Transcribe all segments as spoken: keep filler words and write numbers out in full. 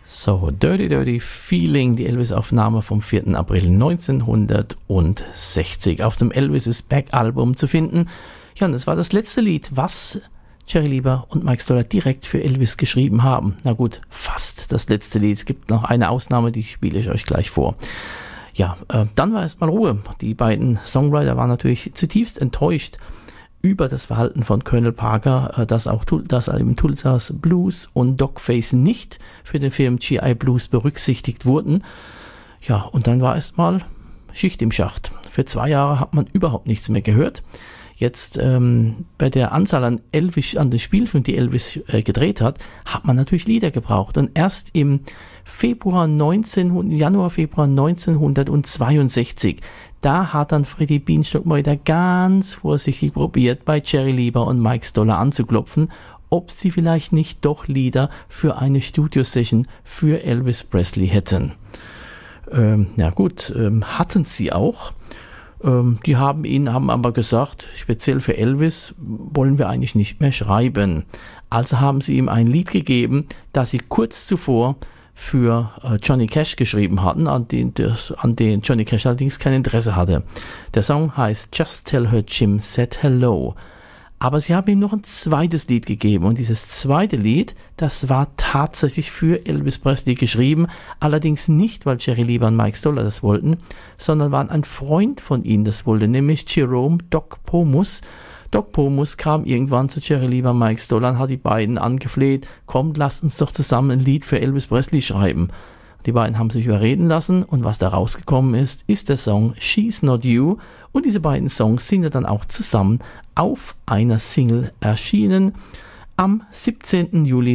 So, Dirty Dirty Feeling, die Elvis-Aufnahme vom vierten April neunzehnhundertsechzig auf dem Elvis is Back Album zu finden. Ja, und das war das letzte Lied, was Jerry Lieber und Mike Stoller direkt für Elvis geschrieben haben. Na gut, fast das letzte Lied. Es gibt noch eine Ausnahme, die spiele ich euch gleich vor. Ja, äh, dann war erstmal Ruhe. Die beiden Songwriter waren natürlich zutiefst enttäuscht über das Verhalten von Colonel Parker, äh, dass auch dass eben Tulsas Blues und Dogface nicht für den Film G I Blues berücksichtigt wurden. Ja, und dann war erstmal Schicht im Schacht. Für zwei Jahre hat man überhaupt nichts mehr gehört. Jetzt ähm, bei der Anzahl an Elvis, an den Spielfilmen, die Elvis äh, gedreht hat, hat man natürlich Lieder gebraucht. Und erst im Februar neunzehnhundert, Januar, Februar neunzehnhundertzweiundsechzig, da hat dann Freddie Bienstock mal wieder ganz vorsichtig probiert, bei Jerry Lieber und Mike Stoller anzuklopfen, ob sie vielleicht nicht doch Lieder für eine Studio-Session für Elvis Presley hätten. Ähm, ja gut, ähm, hatten sie auch. Ähm, die haben ihnen haben aber gesagt, speziell für Elvis wollen wir eigentlich nicht mehr schreiben. Also haben sie ihm ein Lied gegeben, das sie kurz zuvor für äh, Johnny Cash geschrieben hatten, an den, das, an den Johnny Cash allerdings kein Interesse hatte. Der Song heißt Just Tell Her Jim Said Hello. Aber sie haben ihm noch ein zweites Lied gegeben und dieses zweite Lied, das war tatsächlich für Elvis Presley geschrieben, allerdings nicht, weil Jerry Lieber und Mike Stoller das wollten, sondern war ein Freund von ihnen das wollte, nämlich Jerome Doc Pomus. Doc Pomus kam irgendwann zu Jerry Lieber und Mike Stoller und hat die beiden angefleht, kommt, lasst uns doch zusammen ein Lied für Elvis Presley schreiben. Die beiden haben sich überreden lassen und was da rausgekommen ist, ist der Song She's Not You und diese beiden Songs sind ja dann auch zusammen auf einer Single erschienen am siebzehnten Juli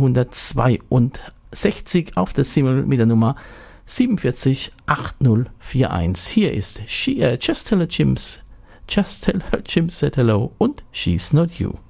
neunzehnhundertzweiundsechzig auf der Single mit der Nummer sieben vier acht null vier eins. Hier ist She, uh, Just Tell Her Jim's Just Tell Her Jim Said Hello und She's Not You.